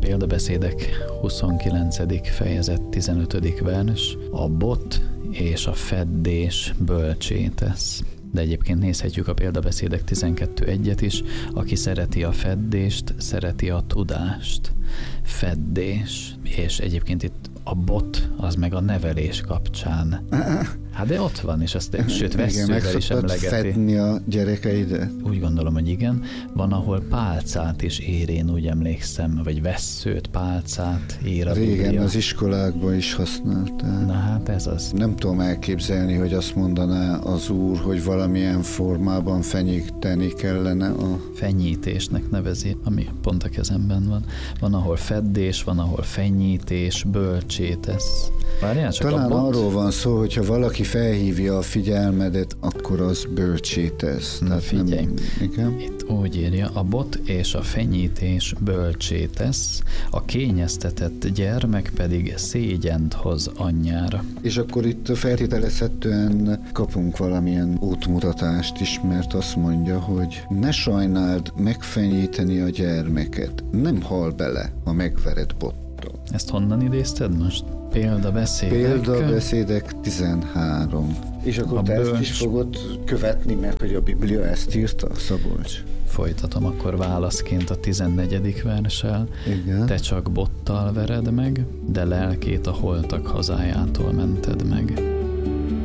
Példabeszédek 29. fejezet 15. vers. A bot és a feddés bölcsé tesz. De egyébként nézhetjük a Példabeszédek 12.1-et is. Aki szereti a feddést, szereti a tudást. Feddés. És egyébként itt a bot, az meg a nevelés kapcsán. Hát de ott van, és azt sőt vesszővel is emlegeti. Fedni a gyerekeidet? Úgy gondolom, hogy igen. Van, ahol pálcát is ér, én úgy emlékszem, vagy vesszőt, pálcát ír a Régen Biblia. az iskolákban is használták. Na hát ez az. Nem tudom elképzelni, hogy azt mondaná az Úr, hogy valamilyen formában fenyíteni kellene a... Fenyítésnek nevezi, ami pont a kezemben van. Van, ahol feddés, van, ahol fenyítés, bölcsé tesz. Várjál csak, Talán a bot... arról van szó, hogyha valaki felhívja a figyelmedet, akkor az bölcsé tesz. Na figyelj, Igen? itt úgy írja, a bot és a fenyítés bölcsé tesz, a kényeztetett gyermek pedig szégyent hoz anyjára. És akkor itt feltételezhetően kapunk valamilyen útmutatást is, mert azt mondja, hogy ne sajnáld megfenyíteni a gyermeket, nem hal bele, ha megvered bottal. Ezt honnan idézted most? Példabeszédek 13. És akkor te ezt is fogod követni, mert hogy a Biblia ezt írta, Szabolcs? Folytatom akkor válaszként a 14. verssel. Igen. Te csak bottal vered meg, de lelkét a holtak hazájától mented meg.